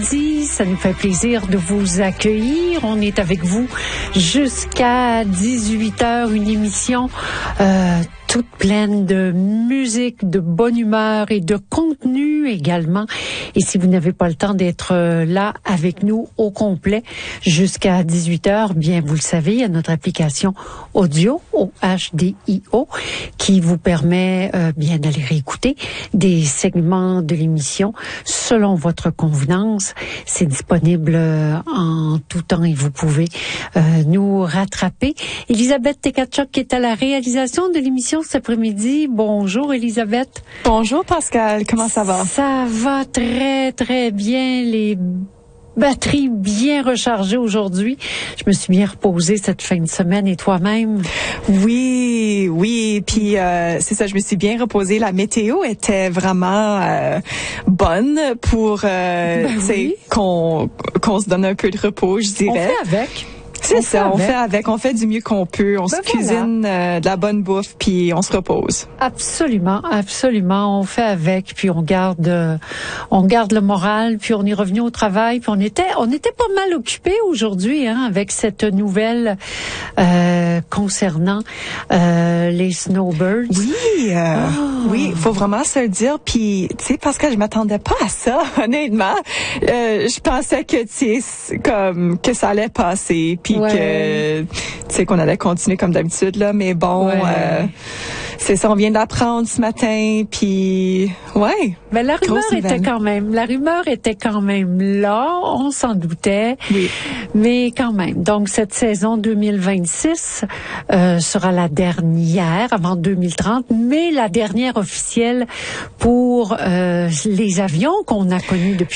après-midi. Ça nous fait plaisir de vous accueillir. On est avec vous jusqu'à 18h, une émission toute pleine de musique, de bonne humeur et de contenu également. Et si vous n'avez pas le temps d'être là avec nous au complet jusqu'à 18h, bien, vous le savez, il y a notre application audio, OHDIO, qui vous permet bien d'aller réécouter des segments de l'émission selon votre convenance. C'est disponible en tout temps et vous pouvez nous rattraper. Elisabeth Tekatchuk qui est à la réalisation de l'émission cet après-midi. Bonjour Elisabeth. Bonjour Pascal, comment ça va? Ça va très très bien, les batteries bien rechargées aujourd'hui. Je me suis bien reposée cette fin de semaine et toi-même? Oui, puis c'est ça, je me suis bien reposée. La météo était vraiment bonne pour oui. qu'on se donne un peu de repos, je dirais. On fait avec. C'est ça, on fait avec, on fait du mieux qu'on peut, on se cuisine de la bonne bouffe, puis on se repose. Absolument, on fait avec, puis on garde le moral, puis on est revenu au travail, puis on était pas mal occupés aujourd'hui, avec cette nouvelle concernant les snowbirds. Oui, faut vraiment se le dire, puis tu sais, parce que je m'attendais pas à ça, honnêtement. Je pensais que comme que ça allait passer, puis que tu sais qu'on allait continuer comme d'habitude là, mais bon, c'est ça, on vient d'apprendre ce matin, puis mais la rumeur était quand même là, on s'en doutait, mais quand même. Donc cette saison 2026 sera la dernière avant 2030, mais la dernière officielle pour les avions qu'on a connus depuis